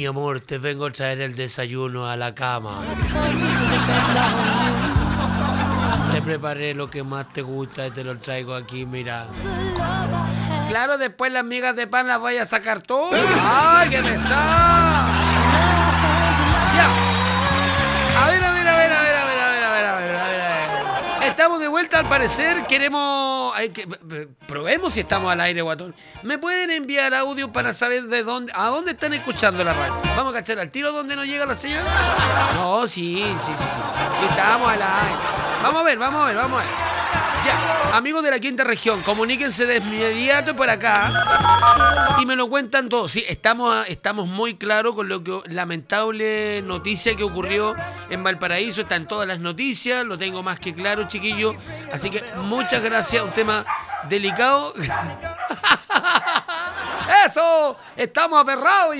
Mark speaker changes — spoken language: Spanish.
Speaker 1: Mi amor, te vengo a traer el desayuno a la cama. Te preparé lo que más te gusta y te lo traigo aquí, mira. Claro, después las migas de pan las voy a sacar tú. ¡Ay, qué pesado! Ya. A ver. Estamos de vuelta, al parecer. Queremos... probemos si estamos al aire, guatón. ¿Me pueden enviar audio para saber a dónde están escuchando la radio? Vamos a cachar al tiro donde no llega la señal. No, sí. Sí, estamos al aire. Vamos a ver. Ya, amigos de la quinta región, comuníquense de inmediato por acá y me lo cuentan todo. Sí, estamos muy claros con lo que lamentable noticia que ocurrió en Valparaíso. Está en todas las noticias, lo tengo más que claro, chiquillos. Así que muchas gracias, un tema delicado. ¡Eso! ¡Estamos aperrados!